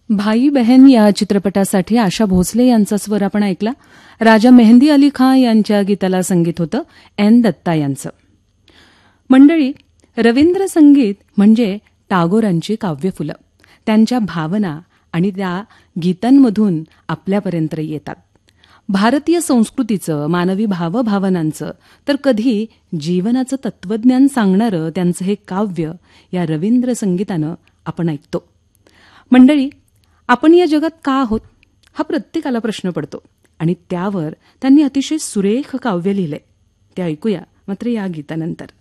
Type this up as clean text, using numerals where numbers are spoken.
भाई बहन या चित्रपटासाठी आशा भोसले यांचा स्वर आपण ऐकला. राजा मेहंदी अली खां यांच्या गीताला संगीत होतं एन दत्ता यांचं. मंडळी, रवींद्र संगीत म्हणजे टागोरांची काव्यफुलं. त्यांच्या भावना आणि त्या गीतांमधून आपल्यापर्यंत येतात. भारतीय संस्कृतीचं, मानवी भावभावनांचं, तर कधी जीवनाचं तत्वज्ञान सांगणारं त्यांचं हे काव्य या रवींद्र संगीतानं आपण ऐकतो. मंडळी, आपण या जगात का आहोत हा प्रत्येकाला प्रश्न पडतो आणि त्यावर त्यांनी अतिशय सुरेख काव्य लिहिलंय. ते ऐकूया मात्र या गीतानंतर.